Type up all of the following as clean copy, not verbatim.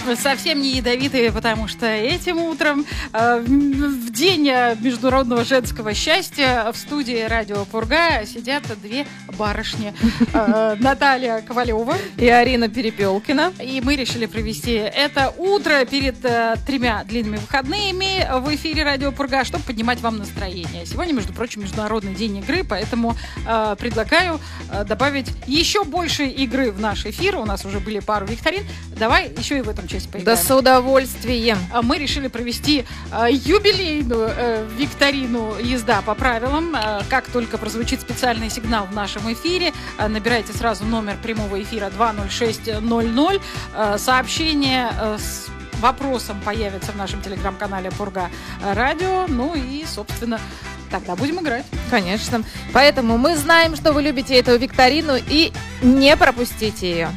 Совсем не ядовитые, потому что этим утром, в день Международного женского счастья, в студии Радио Пурга сидят две барышни. Наталья Ковалева и Арина Перепелкина. И мы решили провести это утро перед 3 длинными выходными в эфире Радио Пурга, чтобы поднимать вам настроение. Сегодня, между прочим, Международный день игры, поэтому предлагаю добавить еще больше игры в наш эфир. У нас уже были пару викторин. Давай еще и в этом части поиграем. Да, с удовольствием. Мы решили провести юбилейную викторину «Езда по правилам». Как только прозвучит специальный сигнал в нашем эфире, набирайте сразу номер прямого эфира 20600. Сообщение с вопросом появится в нашем телеграм-канале Пурга Радио. Ну и, собственно, тогда будем играть. Конечно. Поэтому мы знаем, что вы любите эту викторину, и не пропустите ее.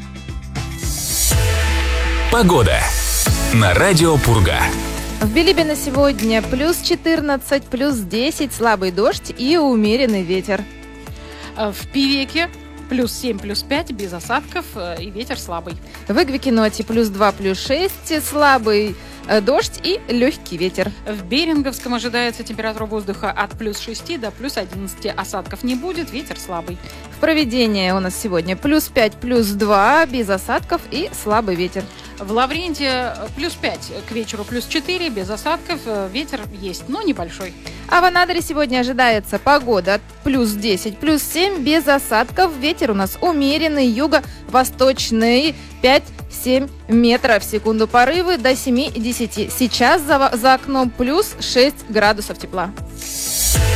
Погода на Радио Пурга. В Билибино сегодня плюс 14, плюс 10, слабый дождь и умеренный ветер. В Певеке плюс 7, плюс 5, без осадков и ветер слабый. В Игвикиноте плюс 2, плюс 6, слабый дождь и легкий ветер. В Беринговском ожидается температура воздуха от плюс 6 до плюс 11. Осадков не будет, ветер слабый. В Провидении у нас сегодня плюс 5, плюс 2, без осадков и слабый ветер. В Лавренте плюс 5, к вечеру плюс 4, без осадков, ветер есть, но небольшой. А в Анадыре сегодня ожидается погода плюс 10, плюс 7, без осадков. Ветер у нас умеренный, юго-восточный, 5-7 метров в секунду, порывы до 7-10. Сейчас за окном плюс 6 градусов тепла.